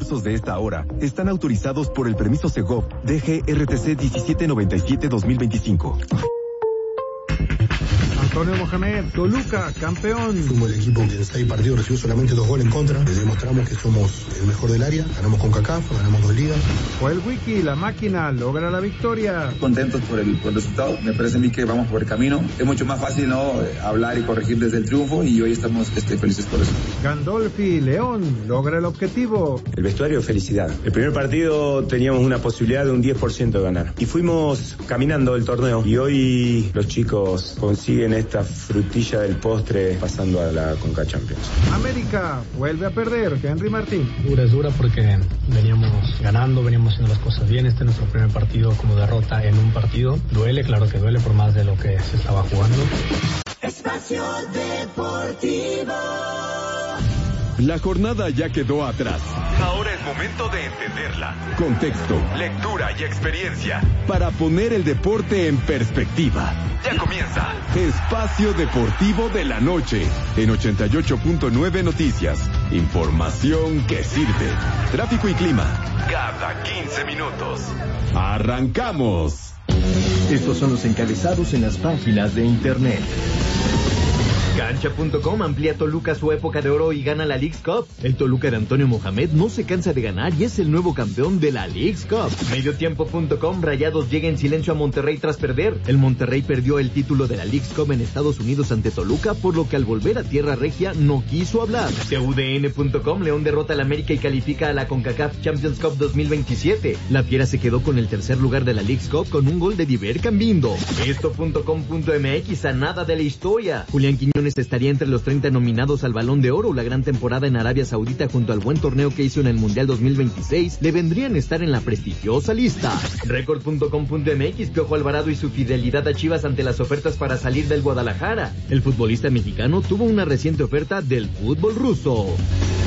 recursos de esta hora están autorizados por el permiso Segov DGRTC 1797-2025. Antonio Mohamed, Toluca, campeón. Fuimos el equipo que en 6 partidos recibió solamente 2 goles en contra. Le demostramos que somos el mejor del área. Ganamos con CONCACAF, ganamos 2 ligas. Joel Wiki, la máquina, logra la victoria. Contentos por el resultado. Me parece a mí que vamos por el camino. Es mucho más fácil, ¿no?, hablar y corregir desde el triunfo, y hoy estamos felices por eso. Gandolfi, León, logra el objetivo. El vestuario, felicidad. El primer partido teníamos una posibilidad de un 10% de ganar. Y fuimos caminando el torneo. Y hoy los chicos consiguen esta frutilla del postre pasando a la Conca Champions. América vuelve a perder. Henry Martín. Es dura porque veníamos ganando, veníamos haciendo las cosas bien. Este es nuestro primer partido como derrota en un partido. Duele, claro que duele por más de lo que se estaba jugando. Espacio Deportivo. La jornada ya quedó atrás. Ahora es momento de entenderla. Contexto, lectura y experiencia. Para poner el deporte en perspectiva. Ya comienza Espacio Deportivo de la Noche en 88.9 Noticias. Información que sirve. Tráfico y clima. Cada 15 minutos. ¡Arrancamos! Estos son los encabezados en las páginas de internet. Cancha.com amplía Toluca su época de oro y gana la Leagues Cup. El Toluca de Antonio Mohamed no se cansa de ganar y es el nuevo campeón de la Leagues Cup. Mediotiempo.com, Rayados llega en silencio a Monterrey tras perder. El Monterrey perdió el título de la Leagues Cup en Estados Unidos ante Toluca, por lo que al volver a tierra regia no quiso hablar. TUDN.com, León derrota al América y califica a la CONCACAF Champions Cup 2027. La Fiera se quedó con el tercer lugar de la Leagues Cup con un gol de Diver Cambindo. Esto.com.mx, a nada de la historia. Julián Quiñones estaría entre los 30 nominados al Balón de Oro. La gran temporada en Arabia Saudita junto al buen torneo que hizo en el Mundial 2026 le vendrían a estar en la prestigiosa lista. Record.com.mx, Piojo Alvarado y su fidelidad a Chivas ante las ofertas para salir del Guadalajara. El futbolista mexicano tuvo una reciente oferta del fútbol ruso.